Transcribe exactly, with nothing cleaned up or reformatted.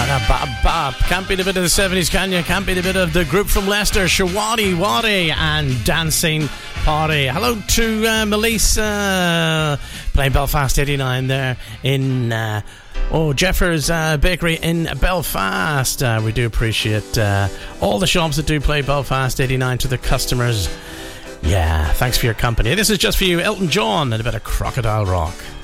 Ba-da-ba-ba. Can't beat a bit of the seventies, can you? Can't beat a bit of the group from Leicester, Shawadi Wadi and Dancing Party. Hello to uh, Melissa, playing Belfast eighty-nine there in uh, oh Jeffers uh, Bakery in Belfast. Uh, we do appreciate uh, all the shops that do play Belfast eighty-nine to the customers. Yeah, thanks for your company. This is just for you, Elton John, and a bit of Crocodile Rock.